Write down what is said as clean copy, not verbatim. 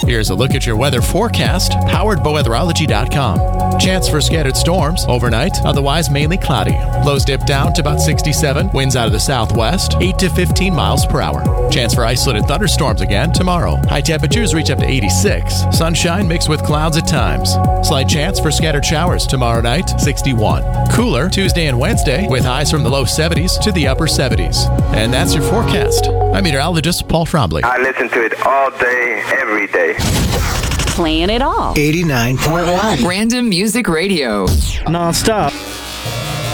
Here's a look at your weather forecast, powered by weatherology.com. Chance for scattered storms overnight, otherwise mainly cloudy. Lows dip down to about 67, winds out of the southwest, 8 to 15 miles per hour. Chance for isolated thunderstorms again tomorrow. High temperatures reach up to 86. Sunshine mixed with clouds at times. Slight chance for scattered showers tomorrow night, 61. Cooler Tuesday and Wednesday with highs from the low 70s to the upper 70s. And that's your forecast. I'm meteorologist Paul Trombley. I listen to it all day, every day. Playing it all. 89.1. Random Music Radio. Non-stop.